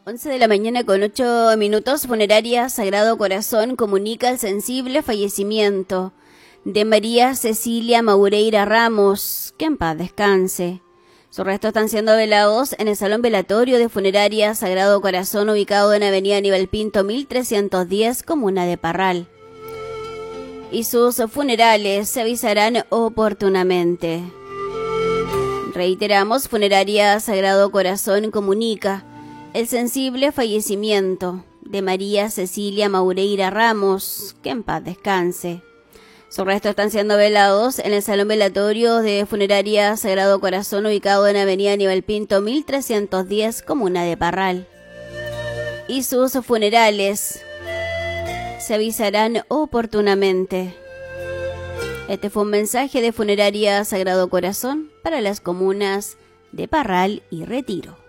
11 de la mañana con 8 minutos, Funeraria Sagrado Corazón comunica el sensible fallecimiento de María Cecilia Maureira Ramos, que en paz descanse. Sus restos están siendo velados en el Salón Velatorio de Funeraria Sagrado Corazón, ubicado en Avenida Aníbal Pinto 1310, Comuna de Parral. Y sus funerales se avisarán oportunamente. Reiteramos, Funeraria Sagrado Corazón comunica el sensible fallecimiento de María Cecilia Maureira Ramos, que en paz descanse. Sus restos están siendo velados en el Salón Velatorio de Funeraria Sagrado Corazón, ubicado en Avenida Aníbal Pinto 1310, Comuna de Parral. Y sus funerales se avisarán oportunamente. Este fue un mensaje de Funeraria Sagrado Corazón para las comunas de Parral y Retiro.